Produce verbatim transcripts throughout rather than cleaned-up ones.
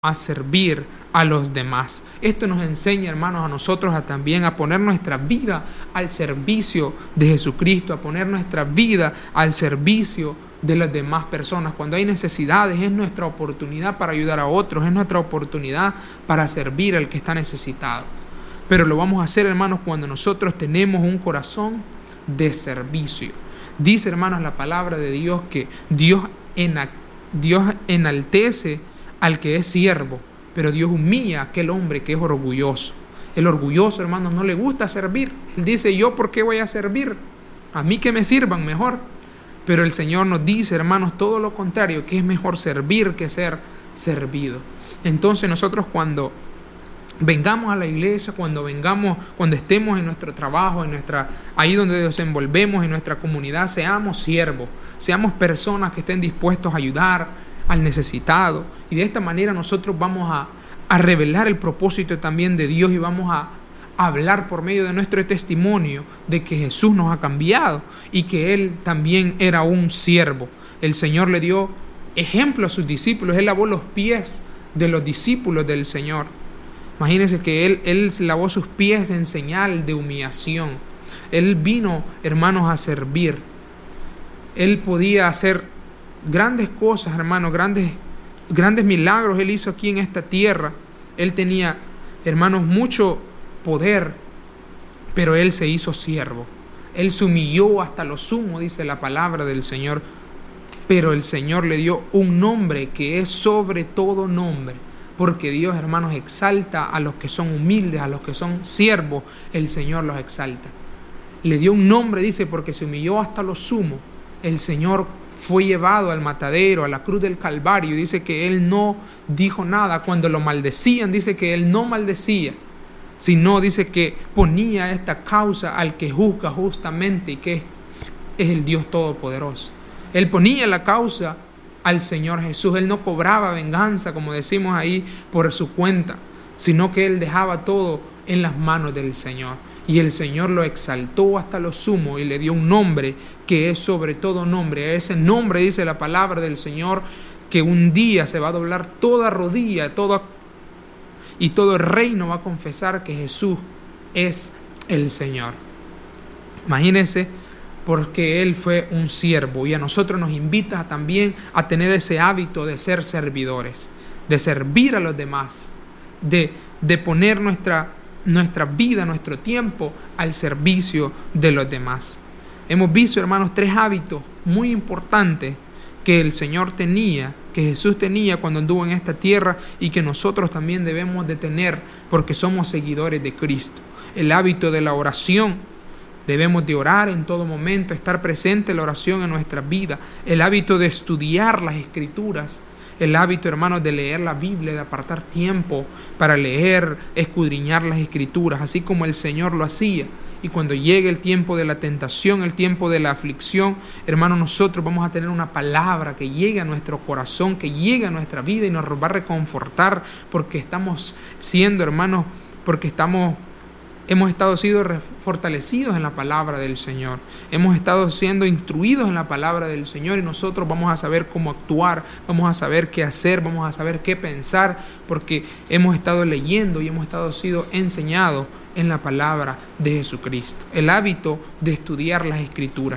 a servir a los demás. Esto nos enseña, hermanos, a nosotros a también a poner nuestra vida al servicio de Jesucristo, a poner nuestra vida al servicio de las demás personas. Cuando hay necesidades, es nuestra oportunidad para ayudar a otros, es nuestra oportunidad para servir al que está necesitado. Pero lo vamos a hacer, hermanos, cuando nosotros tenemos un corazón de servicio. Dice, hermanos, la palabra de Dios que Dios, ena- Dios enaltece al que es siervo, pero Dios humilla a aquel hombre que es orgulloso. El orgulloso, hermanos, no le gusta servir. Él dice, ¿yo por qué voy a servir? A mí que me sirvan mejor. Pero el Señor nos dice, hermanos, todo lo contrario, que es mejor servir que ser servido. Entonces nosotros cuando vengamos a la iglesia, cuando vengamos, cuando estemos en nuestro trabajo, en nuestra, ahí donde nos desenvolvemos, en nuestra comunidad, seamos siervos, seamos personas que estén dispuestos a ayudar al necesitado, y de esta manera nosotros vamos a, a revelar el propósito también de Dios y vamos a, a hablar por medio de nuestro testimonio de que Jesús nos ha cambiado y que Él también era un siervo. El Señor le dio ejemplo a sus discípulos, Él lavó los pies de los discípulos del Señor. Imagínense que Él, Él lavó sus pies en señal de humillación. Él vino, hermanos, a servir. Él podía hacer grandes cosas, hermanos, grandes, grandes milagros Él hizo aquí en esta tierra. Él tenía, hermanos, mucho poder, pero Él se hizo siervo. Él se humilló hasta lo sumo, dice la palabra del Señor, pero el Señor le dio un nombre que es sobre todo nombre, porque Dios, hermanos, exalta a los que son humildes, a los que son siervos, el Señor los exalta. Le dio un nombre, dice, porque se humilló hasta lo sumo. El Señor fue llevado al matadero, a la cruz del Calvario. Dice que Él no dijo nada. Cuando lo maldecían, dice que Él no maldecía, sino dice que ponía esta causa al que juzga justamente y que es, es el Dios Todopoderoso. Él ponía la causa al Señor Jesús. Él no cobraba venganza, como decimos ahí, por su cuenta, sino que Él dejaba todo en las manos del Señor. Y el Señor lo exaltó hasta lo sumo y le dio un nombre que es sobre todo nombre. Ese nombre, dice la palabra del Señor, que un día se va a doblar toda rodilla, toda, y todo el reino va a confesar que Jesús es el Señor. Imagínense, porque Él fue un siervo, y a nosotros nos invita también a tener ese hábito de ser servidores, de servir a los demás, de, de poner nuestra nuestra vida, nuestro tiempo al servicio de los demás. Hemos visto, hermanos, tres hábitos muy importantes que el Señor tenía, que Jesús tenía cuando anduvo en esta tierra y que nosotros también debemos de tener porque somos seguidores de Cristo. El hábito de la oración. Debemos de orar en todo momento, estar presente en la oración en nuestra vida. El hábito de estudiar las Escrituras. El hábito, hermanos, de leer la Biblia, de apartar tiempo para leer, escudriñar las Escrituras, así como el Señor lo hacía. Y cuando llegue el tiempo de la tentación, el tiempo de la aflicción, hermanos, nosotros vamos a tener una palabra que llegue a nuestro corazón, que llegue a nuestra vida y nos va a reconfortar, porque estamos siendo, hermanos, porque estamos... Hemos estado siendo fortalecidos en la palabra del Señor. Hemos estado siendo instruidos en la palabra del Señor y nosotros vamos a saber cómo actuar, vamos a saber qué hacer, vamos a saber qué pensar, porque hemos estado leyendo y hemos estado siendo enseñados en la palabra de Jesucristo. El hábito de estudiar las Escrituras.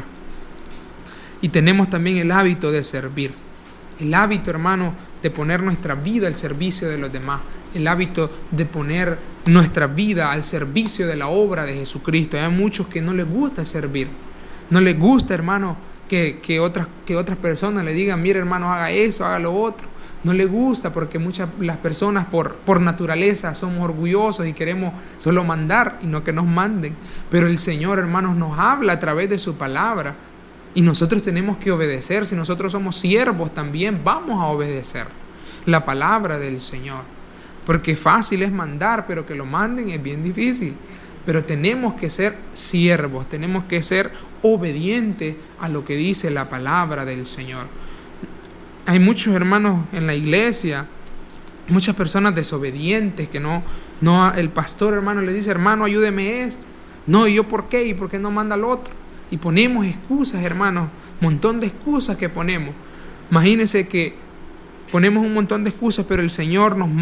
Y tenemos también el hábito de servir. El hábito, hermano, de poner nuestra vida al servicio de los demás. El hábito de poner nuestra vida al servicio de la obra de Jesucristo. Hay muchos que no les gusta servir. No les gusta, hermano, que, que, otras, que otras personas le digan, mire, hermano, haga eso, haga lo otro. No les gusta porque muchas las personas por, por naturaleza somos orgullosos y queremos solo mandar y no que nos manden. Pero el Señor, hermanos, nos habla a través de su palabra y nosotros tenemos que obedecer. Si nosotros somos siervos también vamos a obedecer la palabra del Señor. Porque fácil es mandar, pero que lo manden es bien difícil. Pero tenemos que ser siervos, tenemos que ser obedientes a lo que dice la palabra del Señor. Hay muchos hermanos en la iglesia, muchas personas desobedientes que no, no, el pastor, hermano, le dice, hermano, ayúdeme esto. No, ¿y yo por qué? ¿Y por qué no manda al otro? Y ponemos excusas, hermanos, un montón de excusas que ponemos. Imagínense que ponemos un montón de excusas, pero el Señor nos